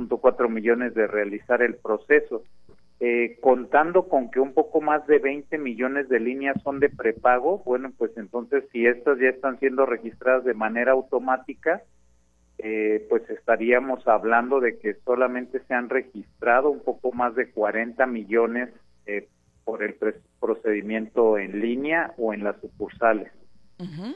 2.4 millones de realizar el proceso. Contando con que un poco más de 20 millones de líneas son de prepago, bueno, pues entonces si estas ya están siendo registradas de manera automática, pues estaríamos hablando de que solamente se han registrado un poco más de 40 millones por el procedimiento en línea o en las sucursales. Uh-huh.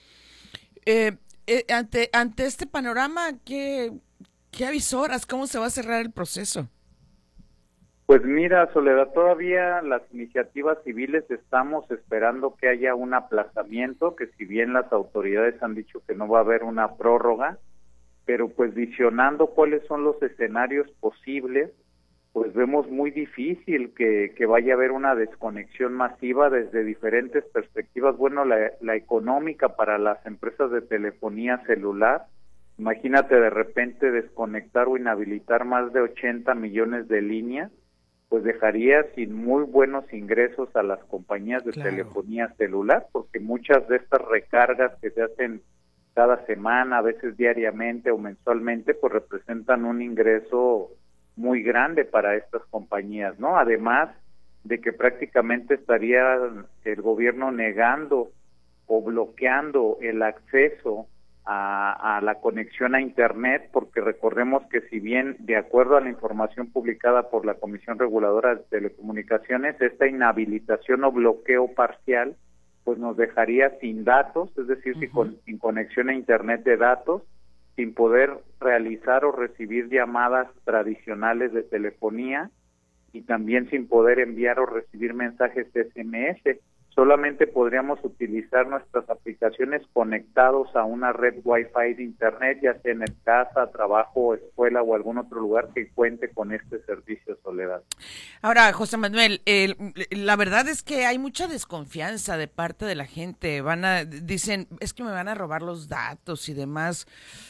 Ante este panorama, ¿qué avisoras? ¿Cómo se va a cerrar el proceso? Pues mira, Soledad, todavía las iniciativas civiles estamos esperando que haya un aplazamiento, que si bien las autoridades han dicho que no va a haber una prórroga, pero pues visionando cuáles son los escenarios posibles, pues vemos muy difícil que vaya a haber una desconexión masiva desde diferentes perspectivas. Bueno, la económica para las empresas de telefonía celular, imagínate de repente desconectar o inhabilitar más de 80 millones de líneas, pues dejaría sin muy buenos ingresos a las compañías de telefonía celular, porque muchas de estas recargas que se hacen cada semana, a veces diariamente o mensualmente, pues representan un ingreso muy grande para estas compañías, ¿no? Además de que prácticamente estaría el gobierno negando o bloqueando el acceso a la conexión a Internet, porque recordemos que si bien, de acuerdo a la información publicada por la Comisión Reguladora de Telecomunicaciones, esta inhabilitación o bloqueo parcial, pues nos dejaría sin datos, es decir, sin conexión a Internet de datos, sin poder realizar o recibir llamadas tradicionales de telefonía y también sin poder enviar o recibir mensajes SMS. Solamente podríamos utilizar nuestras aplicaciones conectados a una red Wi-Fi de Internet, ya sea en casa, trabajo, escuela o algún otro lugar que cuente con este servicio, Soledad. Ahora, José Manuel, la verdad es que hay mucha desconfianza de parte de la gente. Dicen, es que me van a robar los datos y demás.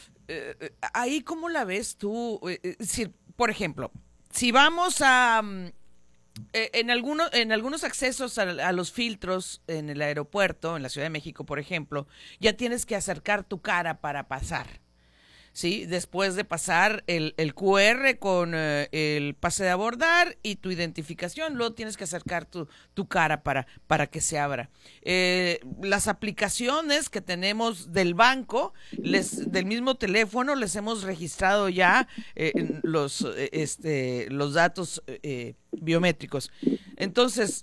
Ahí, ¿cómo la ves tú? Si, por ejemplo, si vamos a... en algunos accesos a los filtros en el aeropuerto, en la Ciudad de México, por ejemplo, ya tienes que acercar tu cara para pasar, ¿sí? Después de pasar el QR con el pase de abordar y tu identificación, luego tienes que acercar tu cara para que se abra. Las aplicaciones que tenemos del banco, del mismo teléfono, les hemos registrado ya los datos biométricos. Entonces,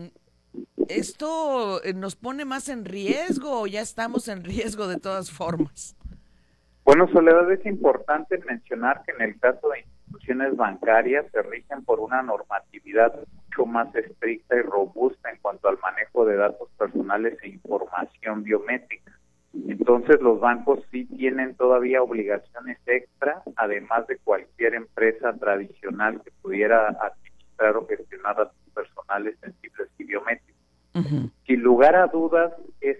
¿esto nos pone más en riesgo o ya estamos en riesgo de todas formas? Bueno, Soledad, es importante mencionar que en el caso de instituciones bancarias se rigen por una normatividad mucho más estricta y robusta en cuanto al manejo de datos personales e información biométrica. Entonces, los bancos sí tienen todavía obligaciones extra, además de cualquier empresa tradicional que pudiera administrar o gestionar datos personales sensibles y biométricos. Uh-huh. Sin lugar a dudas,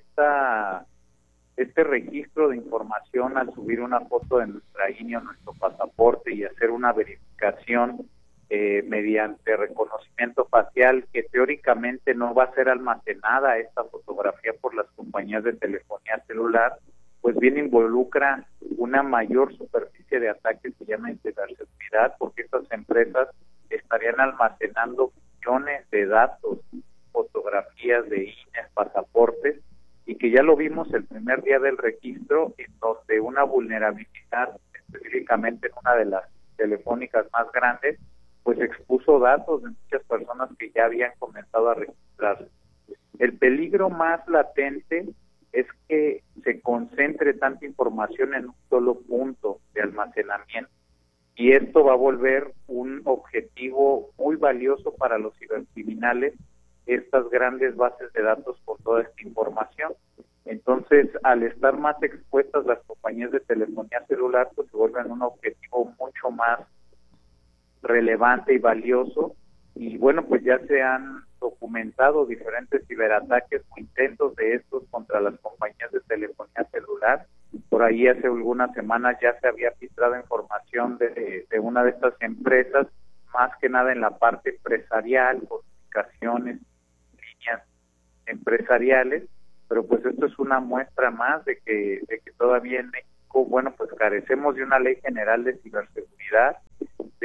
este registro de información al subir una foto de nuestra INE o nuestro pasaporte y hacer una verificación mediante reconocimiento facial, que teóricamente no va a ser almacenada esta fotografía por las compañías de telefonía celular, pues bien involucra una mayor superficie de ataque que llama ciberseguridad, porque estas empresas estarían almacenando millones de datos, fotografías de INE, pasaportes, y que ya lo vimos el primer día del registro, en donde una vulnerabilidad, específicamente en una de las telefónicas más grandes, pues expuso datos de muchas personas que ya habían comenzado a registrarse. El peligro más latente es que se concentre tanta información en un solo punto de almacenamiento, y esto va a volver un objetivo muy valioso para los cibercriminales, estas grandes bases de datos con toda esta información. Entonces, al estar más expuestas las compañías de telefonía celular, pues se vuelven un objetivo mucho más relevante y valioso. Y bueno, pues ya se han documentado diferentes ciberataques o intentos de estos contra las compañías de telefonía celular. Por ahí hace algunas semanas ya se había filtrado información de una de estas empresas, más que nada en la parte empresarial, comunicaciones, líneas empresariales, pero pues esto es una muestra más de que todavía en México, bueno, pues carecemos de una ley general de ciberseguridad,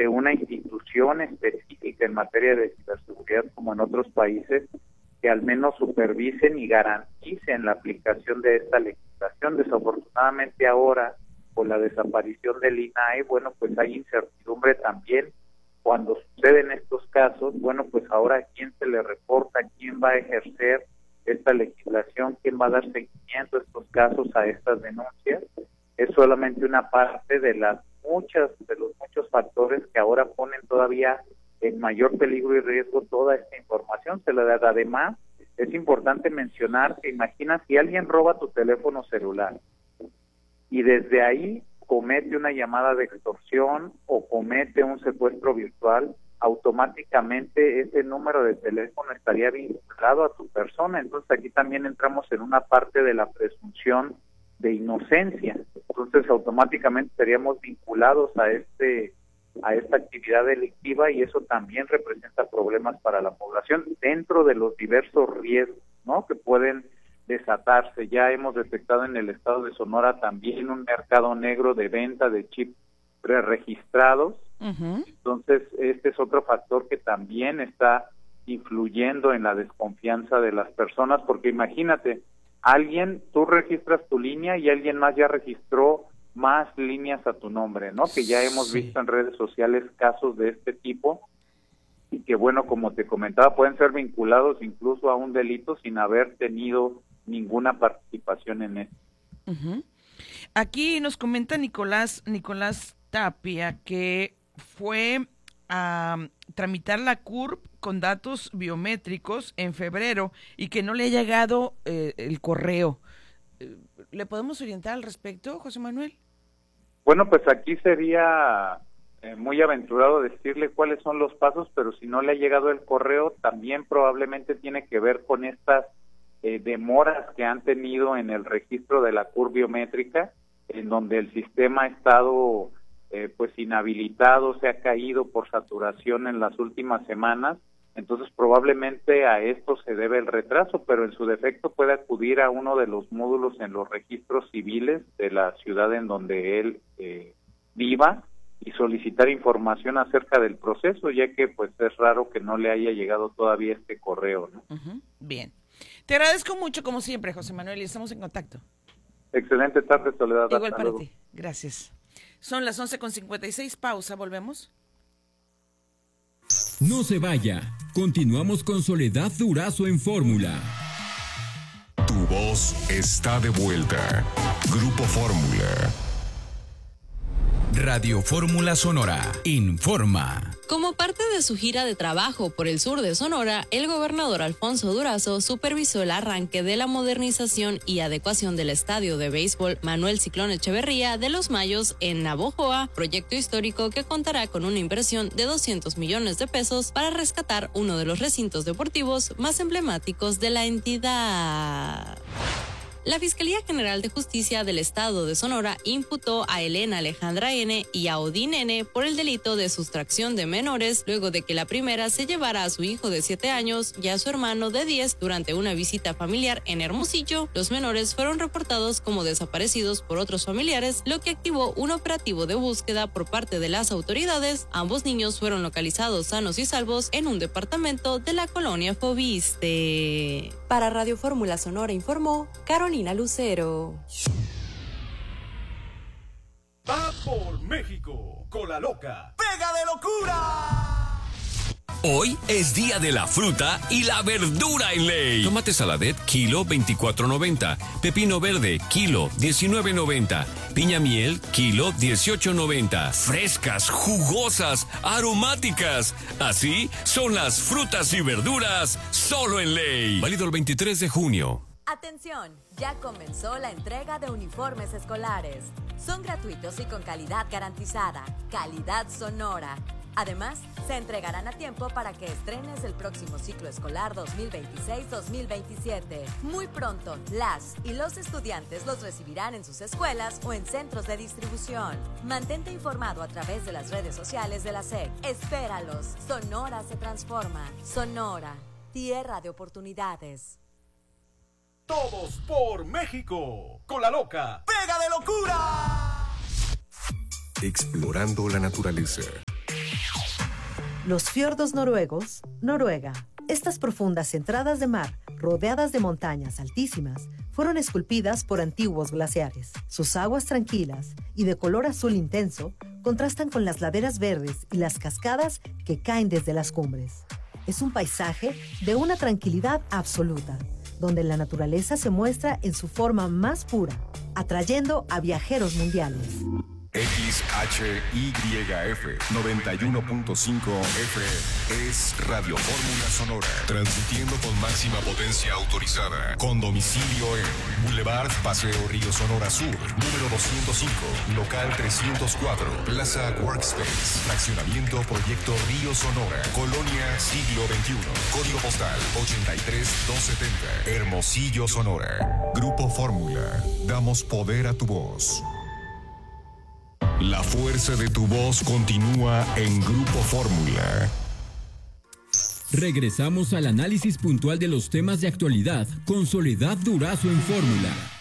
de una institución específica en materia de ciberseguridad como en otros países, que al menos supervisen y garanticen la aplicación de esta legislación. Desafortunadamente ahora, con la desaparición del INAI, bueno, pues hay incertidumbre también cuando suceden estos casos. Bueno, pues ahora ¿a quién se le reporta? ¿Quién va a ejercer esta legislación? ¿Quién va a dar seguimiento a estos casos, a estas denuncias? Es solamente una parte de los muchos factores que ahora ponen todavía en mayor peligro y riesgo toda esta información. Además, es importante mencionar que imagina si alguien roba tu teléfono celular y desde ahí comete una llamada de extorsión o comete un secuestro virtual, automáticamente ese número de teléfono estaría vinculado a tu persona. Entonces aquí también entramos en una parte de la presunción de inocencia. Entonces automáticamente estaríamos vinculados a esta actividad delictiva, y eso también representa problemas para la población dentro de los diversos riesgos, ¿no?, que pueden desatarse. Ya hemos detectado en el estado de Sonora también un mercado negro de venta de chips preregistrados. Uh-huh. Entonces este es otro factor que también está influyendo en la desconfianza de las personas, porque imagínate, tú registras tu línea y alguien más ya registró más líneas a tu nombre, ¿no? Que ya hemos visto en redes sociales casos de este tipo, y que, bueno, como te comentaba, pueden ser vinculados incluso a un delito sin haber tenido ninguna participación en esto. Uh-huh. Aquí nos comenta Nicolás Tapia que fue a tramitar la CURP con datos biométricos en febrero y que no le ha llegado el correo. ¿Le podemos orientar al respecto, José Manuel? Bueno, pues aquí sería muy aventurado decirle cuáles son los pasos, pero si no le ha llegado el correo, también probablemente tiene que ver con estas demoras que han tenido en el registro de la CURP biométrica, en donde el sistema ha estado pues inhabilitado, se ha caído por saturación en las últimas semanas. Entonces probablemente a esto se debe el retraso, pero en su defecto puede acudir a uno de los módulos en los registros civiles de la ciudad en donde él viva y solicitar información acerca del proceso, ya que pues es raro que no le haya llegado todavía este correo, ¿no? Uh-huh. Bien. Te agradezco mucho como siempre, José Manuel, y estamos en contacto. Excelente tarde, Soledad. Igual para ti. Gracias. Son las 11:56, pausa, volvemos. No se vaya. Continuamos con Soledad Durazo en Fórmula. Tu voz está de vuelta. Grupo Fórmula. Radio Fórmula Sonora informa. Como parte de su gira de trabajo por el sur de Sonora, el gobernador Alfonso Durazo supervisó el arranque de la modernización y adecuación del estadio de béisbol Manuel Ciclón Echeverría de Los Mayos en Navojoa, proyecto histórico que contará con una inversión de 200 millones de pesos para rescatar uno de los recintos deportivos más emblemáticos de la entidad. La Fiscalía General de Justicia del Estado de Sonora imputó a Elena Alejandra N. y a Odín N. por el delito de sustracción de menores, luego de que la primera se llevara a su hijo de 7 años y a su hermano de 10 durante una visita familiar en Hermosillo. Los menores fueron reportados como desaparecidos por otros familiares, lo que activó un operativo de búsqueda por parte de las autoridades. Ambos niños fueron localizados sanos y salvos en un departamento de la colonia Fobiste. Para Radio Fórmula Sonora informó Carolina Lucero. Va por México con la loca. ¡Pega de locura! Hoy es día de la fruta y la verdura en ley. Tomate saladet, kilo 24.90. Pepino verde, kilo 19.90. Piña miel, kilo 18.90. Frescas, jugosas, aromáticas. Así son las frutas y verduras solo en ley. Válido el 23 de junio. Atención, ya comenzó la entrega de uniformes escolares. Son gratuitos y con calidad garantizada. Calidad Sonora. Además, se entregarán a tiempo para que estrenes el próximo ciclo escolar 2026-2027. Muy pronto, las y los estudiantes los recibirán en sus escuelas o en centros de distribución. Mantente informado a través de las redes sociales de la SEC. Espéralos. Sonora se transforma. Sonora, tierra de oportunidades. Todos por México con la loca. ¡Pega de locura! Explorando la naturaleza. Los fiordos noruegos, Noruega. Estas profundas entradas de mar, rodeadas de montañas altísimas, fueron esculpidas por antiguos glaciares. Sus aguas tranquilas y de color azul intenso contrastan con las laderas verdes y las cascadas que caen desde las cumbres. Es un paisaje de una tranquilidad absoluta, donde la naturaleza se muestra en su forma más pura, atrayendo a viajeros mundiales. XHYF 91.5 FM es Radio Fórmula Sonora, transmitiendo con máxima potencia autorizada, con domicilio en Boulevard Paseo Río Sonora Sur, número 205, local 304, Plaza Workspace, fraccionamiento Proyecto Río Sonora, Colonia Siglo XXI, código postal 83270, Hermosillo, Sonora. Grupo Fórmula, damos poder a tu voz. La fuerza de tu voz continúa en Grupo Fórmula. Regresamos al análisis puntual de los temas de actualidad con Soledad Durazo en Fórmula.